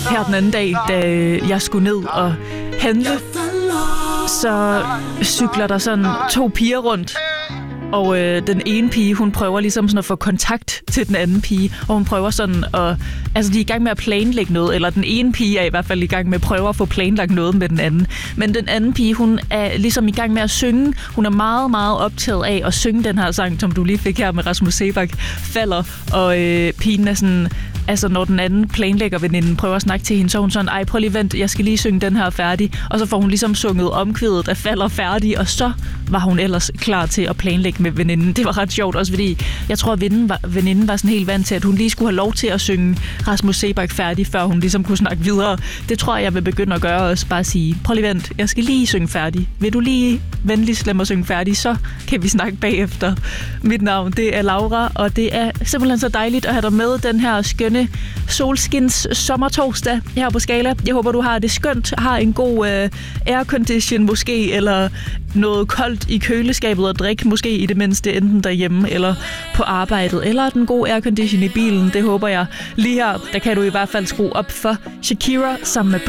her den anden dag, da jeg skulle ned og handle, så cykler der sådan 2 piger rundt. Og den ene pige, hun prøver ligesom sådan at få kontakt til den anden pige, og hun prøver sådan at... Altså, de er i gang med at planlægge noget, eller den ene pige er i hvert fald i gang med at prøve at få planlagt noget med den anden. Men den anden pige, hun er ligesom i gang med at synge. Hun er meget, meget optaget af at synge den her sang, som du lige fik her med Rasmus Seebach, falder. Og pigen er sådan... Altså, når den anden planlæggerveninden prøver at snakke til hende, så er hun sådan, ej, prøv lige vent, jeg skal lige synge den her færdig. Og så får hun ligesom sunget omkvædet, der falder færdig, og så var hun ellers klar til at planlægge med veninden. Det var ret sjovt, også fordi jeg tror, at veninden var sådan helt vant til, at hun lige skulle have lov til at synge Rasmus Seebach færdig, før hun ligesom kunne snakke videre. Det tror jeg vil begynde at gøre også, bare sige, prøv lige vent, jeg skal lige synge færdig. Vil du lige venligst lade mig synge færdig, så kan vi snakke bagefter. Mit navn, det er Laura, og det er simpelthen så dejligt at have dig med den her skønne solskins sommertorsdag her på Skala. Jeg håber, du har det skønt, har en god aircondition måske, eller noget koldt i køleskabet at drikke, måske i det mindste, enten derhjemme eller på arbejdet, eller den gode aircondition i bilen. Det håber jeg. Lige her, der kan du i hvert fald skrue op for Shakira sammen med